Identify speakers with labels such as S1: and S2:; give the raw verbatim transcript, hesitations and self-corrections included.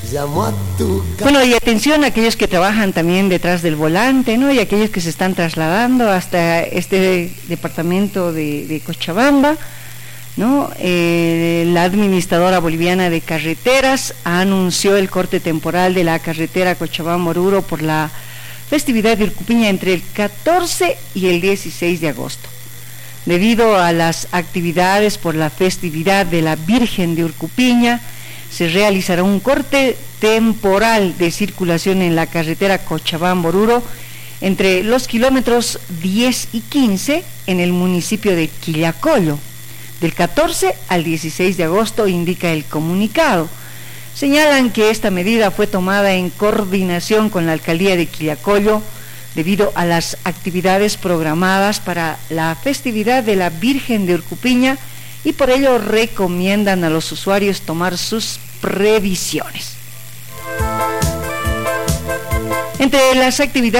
S1: Bueno, y atención a aquellos que trabajan también detrás del volante, ¿no? Y aquellos que se están trasladando hasta este departamento de, de Cochabamba, ¿no? Eh, la administradora boliviana de carreteras anunció el corte temporal de la carretera Cochabamba-Oruro por la festividad de Urcupiña entre el catorce y el dieciséis de agosto. Debido a las actividades por la festividad de la Virgen de Urcupiña, se realizará un corte temporal de circulación en la carretera Cochabamba-Oruro entre los kilómetros diez y quince en el municipio de Quillacollo, del catorce al dieciséis de agosto, indica el comunicado. Señalan que esta medida fue tomada en coordinación con la alcaldía de Quillacollo debido a las actividades programadas para la festividad de la Virgen de Urcupiña, y por ello recomiendan a los usuarios tomar sus previsiones. Entre las actividades